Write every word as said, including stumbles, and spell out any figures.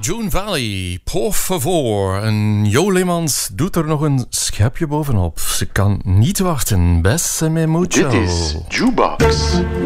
June Valley, por favor. En Jo Leemans doet er nog een schepje bovenop. Ze kan niet wachten. Besse me mucho. Dit is Jukebox.